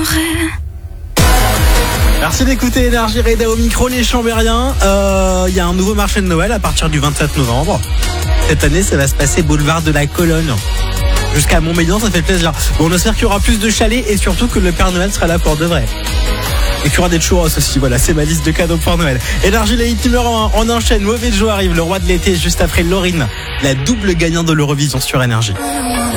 Merci d'écouter Énergie Reda au micro, les Chambériens. Il y a un nouveau marché de Noël à partir du 27 novembre. Cette année, ça va se passer boulevard de la Colonne. Jusqu'à Montmélian, ça fait plaisir. Bon, on espère qu'il y aura plus de chalets et surtout que le Père Noël sera là pour de vrai. Et qu'il y aura des churros aussi. Voilà, c'est ma liste de cadeaux pour Noël. Énergie, les hits numéro 1. On enchaîne. Mauvais Joe arrive, le roi de l'été, juste après Laurine, la double gagnante de l'Eurovision sur Énergie.